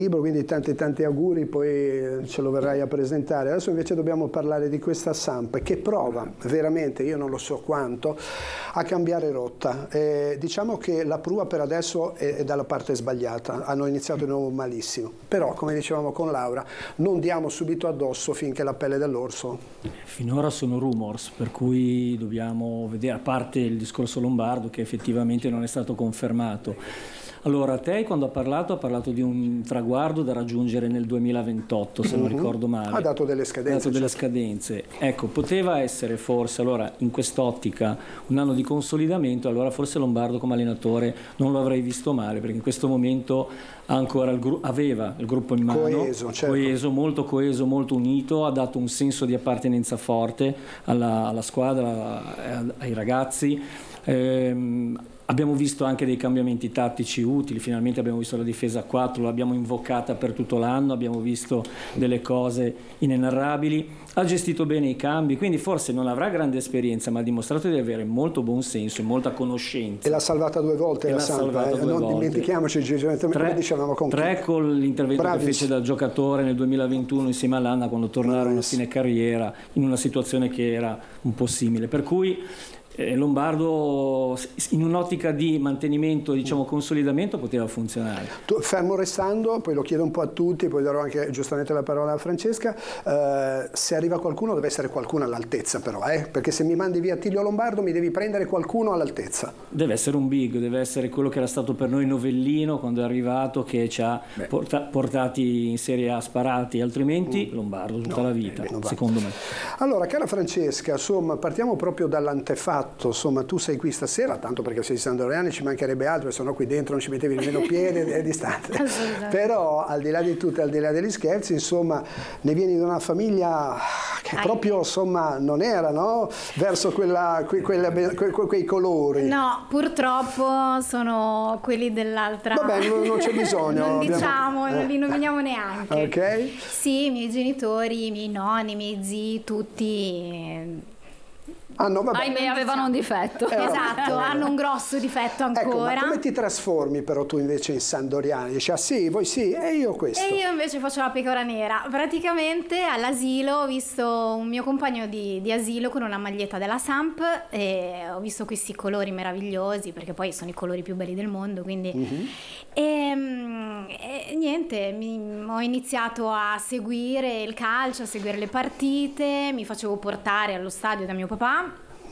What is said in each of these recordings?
Quindi tanti auguri, poi ce lo verrai a presentare. Adesso invece dobbiamo parlare di questa Samp che prova veramente, io non lo so quanto, a cambiare rotta. Diciamo che la prua per adesso è dalla parte sbagliata, hanno iniziato di nuovo malissimo, però come dicevamo con Laura non diamo subito addosso finché la pelle dell'orso. Finora sono rumors, per cui dobbiamo vedere, a parte il discorso lombardo che effettivamente non è stato confermato. Allora, te quando ha parlato di un traguardo da raggiungere nel 2028, se non ricordo male. Ha dato delle scadenze. Ha dato delle scadenze. Ecco, poteva essere forse, allora, in quest'ottica, un anno di consolidamento, allora forse Lombardo come allenatore non lo avrei visto male, perché in questo momento aveva il gruppo in mano, coeso, molto coeso, molto unito, ha dato un senso di appartenenza forte alla squadra, ai ragazzi. Abbiamo visto anche dei cambiamenti tattici utili, finalmente abbiamo visto la difesa a 4, l'abbiamo invocata per tutto l'anno, abbiamo visto delle cose inenarrabili, ha gestito bene i cambi, quindi forse non avrà grande esperienza, ma ha dimostrato di avere molto buon senso e molta conoscenza. E l'ha salvata 2 volte la Samp, non dimentichiamoci, come dicevamo con 3 con l'intervento che fece da giocatore nel 2021 insieme all'Anna quando tornarono a fine carriera in una situazione che era un po' simile, per cui Lombardo in un'ottica di mantenimento, diciamo consolidamento, poteva funzionare. Fermo restando, poi lo chiedo un po' a tutti, poi darò anche giustamente la parola a Francesca, se arriva qualcuno deve essere qualcuno all'altezza però, perché se mi mandi via Attilio Lombardo mi devi prendere qualcuno all'altezza. Deve essere un big, deve essere quello che era stato per noi Novellino quando è arrivato, che ci ha portati in Serie A sparati, altrimenti Lombardo tutta la vita, secondo me. Allora, cara Francesca, insomma, partiamo proprio dall'antefatto. Insomma, tu sei qui stasera, tanto perché sei sandoriani, ci mancherebbe altro, se no qui dentro non ci mettevi nemmeno piede, è distante. Però al di là di tutto, al di là degli scherzi, insomma, ne vieni da una famiglia che proprio, insomma, non era, no? Verso quei colori. No, purtroppo sono quelli dell'altra. Vabbè, non c'è bisogno. Non diciamo, non li nominiamo neanche. Ok. Sì, i miei genitori, i miei nonni, i miei zii, tutti... Ahimè, avevano un difetto. Esatto, hanno un grosso difetto ancora. Ecco, ma come ti trasformi però tu invece in sandoriani? Dici, ah sì, voi sì, e io questo. E io invece faccio la pecora nera. Praticamente all'asilo ho visto un mio compagno di asilo con una maglietta della Samp e ho visto questi colori meravigliosi, perché poi sono i colori più belli del mondo, quindi... E niente, ho iniziato a seguire il calcio, a seguire le partite, mi facevo portare allo stadio da mio papà.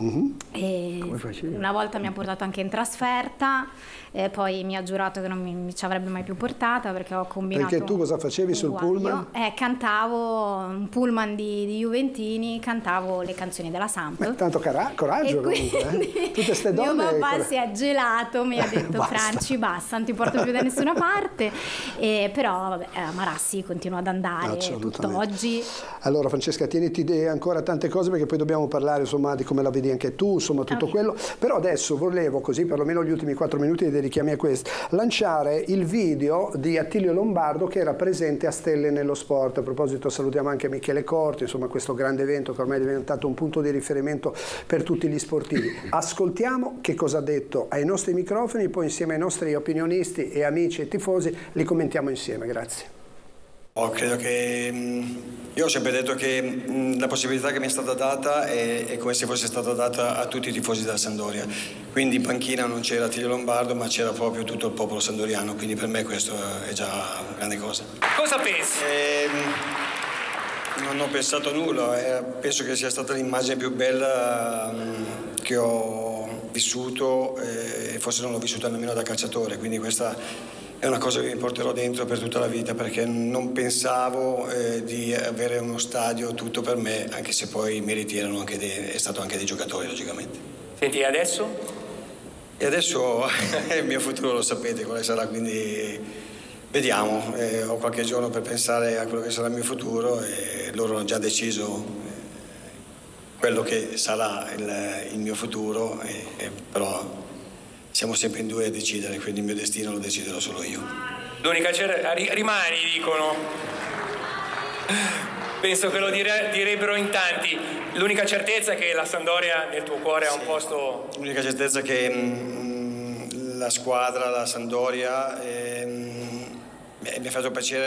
E una volta mi ha portato anche in trasferta, poi mi ha giurato che non mi ci avrebbe mai più portata, perché ho combinato. Perché tu cosa facevi sul pullman? Cantavo un pullman di Juventini, cantavo le canzoni della Samp. Tanto coraggio comunque, tutte ste donne. Mio papà si è gelato, mi ha detto Franci basta, non ti porto più da nessuna parte, però vabbè, Marassi continua ad andare tutt'oggi. Allora Francesca, tieniti ancora tante cose, perché poi dobbiamo parlare insomma di come la vedi anche tu, insomma tutto quello, però adesso volevo, così perlomeno gli ultimi 4 minuti li dedichiamo a questo, lanciare il video di Attilio Lombardo che era presente a Stelle nello Sport. A proposito salutiamo anche Michele Corti, insomma questo grande evento che ormai è diventato un punto di riferimento per tutti gli sportivi. Ascoltiamo che cosa ha detto ai nostri microfoni, poi insieme ai nostri opinionisti e amici e tifosi li commentiamo insieme. Grazie. Credo che io ho sempre detto che la possibilità che mi è stata data è come se fosse stata data a tutti i tifosi della Sampdoria, quindi in panchina non c'era Attilio Lombardo ma c'era proprio tutto il popolo sandoriano, quindi per me questo è già una grande cosa. Cosa pensi? Non ho pensato nulla, penso che sia stata l'immagine più bella che ho vissuto e forse non l'ho vissuta nemmeno da calciatore, quindi questa è una cosa che mi porterò dentro per tutta la vita, perché non pensavo di avere uno stadio tutto per me, anche se poi i meriti erano è stato anche dei giocatori, logicamente. Senti, e adesso? E adesso il mio futuro lo sapete quale sarà, quindi vediamo. Ho qualche giorno per pensare a quello che sarà il mio futuro e loro hanno già deciso quello che sarà il mio futuro, però... siamo sempre in 2 a decidere, quindi il mio destino lo deciderò solo io. L'unica rimani, dicono. Penso che lo direbbero in tanti. L'unica certezza è che la Sampdoria nel tuo cuore ha un posto... L'unica certezza è che la squadra, la Sampdoria, mi ha fatto piacere